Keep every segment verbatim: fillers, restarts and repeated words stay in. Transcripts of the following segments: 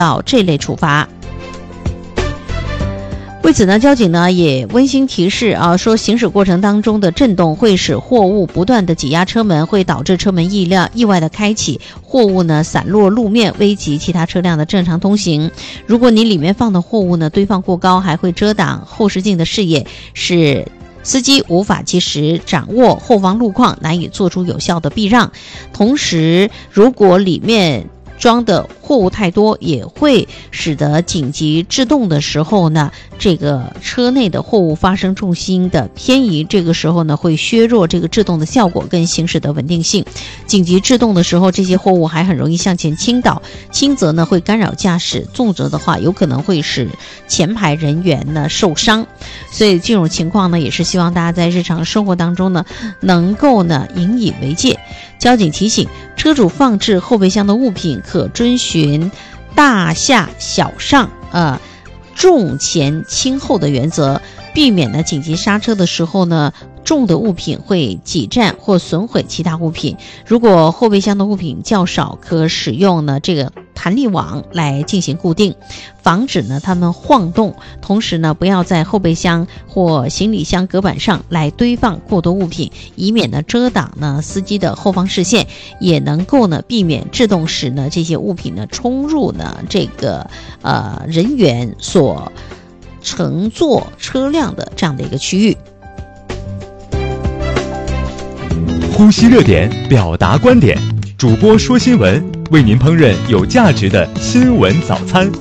到这类处罚。为此呢，交警呢也温馨提示啊，说行驶过程当中的震动会使货物不断的挤压车门，会导致车门意料意外的开启，货物呢散落路面，危及其他车辆的正常通行。如果你里面放的货物呢堆放过高，还会遮挡后视镜的视野，使司机无法及时掌握后方路况，难以做出有效的避让。同时，如果里面装的货物太多，也会使得紧急制动的时候呢，这个车内的货物发生重心的偏移，这个时候呢会削弱这个制动的效果跟行驶的稳定性。紧急制动的时候，这些货物还很容易向前倾倒，轻则呢会干扰驾驶，重则的话有可能会使前排人员呢受伤。所以这种情况呢，也是希望大家在日常生活当中呢能够呢引以为戒。交警提醒，车主放置后备箱的物品可遵循大下小上呃重前轻后的原则，避免呢紧急刹车的时候呢重的物品会挤占或损毁其他物品。如果后备箱的物品较少，可使用呢这个弹力网来进行固定，防止呢它们晃动。同时呢，不要在后备箱或行李箱隔板上来堆放过多物品，以免呢遮挡呢司机的后方视线，也能够呢避免制动时呢这些物品呢冲入呢这个呃人员所乘坐车辆的这样的一个区域。 呼吸热点，表达观点，主播说新闻，为您烹饪有价值的新闻早餐。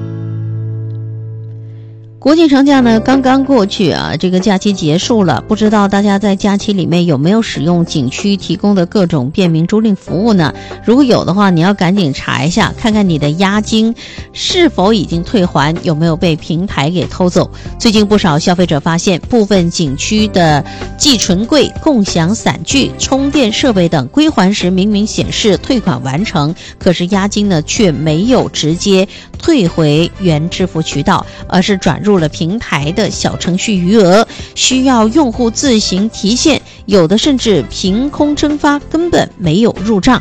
国庆长假呢刚刚过去啊，这个假期结束了，不知道大家在假期里面有没有使用景区提供的各种便民租赁服务呢？如果有的话，你要赶紧查一下，看看你的押金是否已经退还，有没有被平台给偷走。最近不少消费者发现，部分景区的寄存柜、共享伞具、充电设备等归还时明明显示退款完成，可是押金呢却没有直接退回原支付渠道，而是转入了平台的小程序余额，需要用户自行提现，有的甚至凭空蒸发，根本没有入账。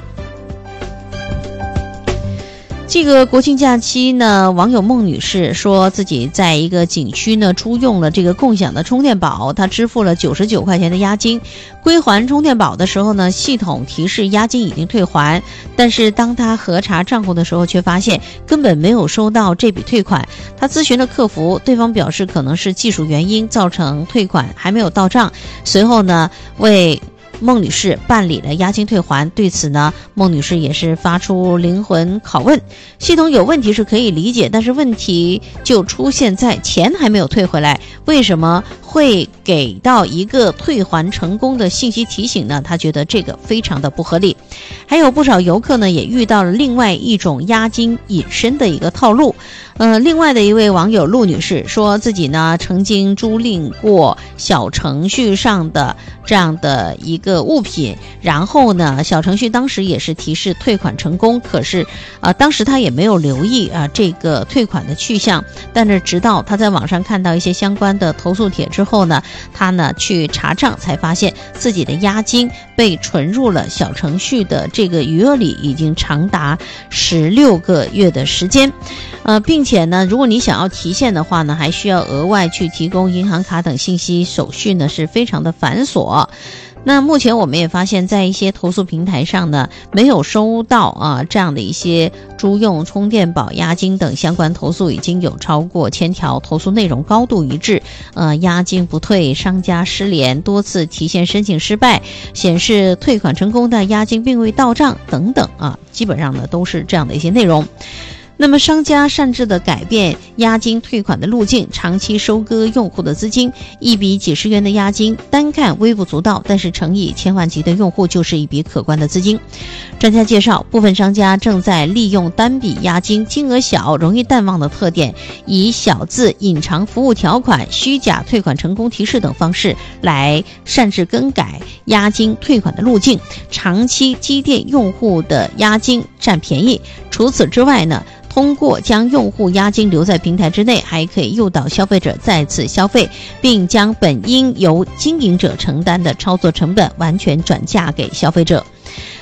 这个国庆假期呢，网友孟女士说自己在一个景区呢租用了这个共享的充电宝，她支付了九十九块钱的押金，归还充电宝的时候呢，系统提示押金已经退还，但是当她核查账户的时候，却发现根本没有收到这笔退款。她咨询了客服，对方表示可能是技术原因造成退款还没有到账。随后呢，为孟女士办理了押金退还，对此呢，孟女士也是发出灵魂拷问：系统有问题是可以理解，但是问题就出现在钱还没有退回来，为什么会给到一个退还成功的信息提醒呢？她觉得这个非常的不合理。还有不少游客呢，也遇到了另外一种押金隐身的一个套路。呃，另外的一位网友陆女士说自己呢曾经租赁过小程序上的这样的一个物品，然后呢小程序当时也是提示退款成功，可是啊、呃、当时他也没有留意啊、呃、这个退款的去向，但是直到他在网上看到一些相关的投诉帖之后呢，他呢去查账才发现自己的押金被存入了小程序的这个余额里，已经长达十六个月的时间。呃，并且呢，如果你想要提现的话呢，还需要额外去提供银行卡等信息，手续呢是非常的繁琐。那目前我们也发现，在一些投诉平台上呢，没有收到啊这样的一些租用充电宝押金等相关投诉，已经有超过千条，投诉内容高度一致。呃，押金不退，商家失联，多次提现申请失败，显示退款成功但押金并未到账等等啊，基本上呢都是这样的一些内容。那么商家擅自的改变押金退款的路径，长期收割用户的资金，一笔几十元的押金单看微不足道，但是乘以千万级的用户就是一笔可观的资金。专家介绍，部分商家正在利用单笔押金金额小容易淡忘的特点，以小字隐藏服务条款、虚假退款成功提示等方式来擅自更改押金退款的路径，长期积淀用户的押金占便宜。除此之外呢，通过将用户押金留在平台之内，还可以诱导消费者再次消费，并将本应由经营者承担的操作成本完全转嫁给消费者。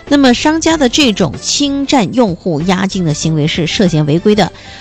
那么商家的这种侵占用户押金的行为是涉嫌违规的。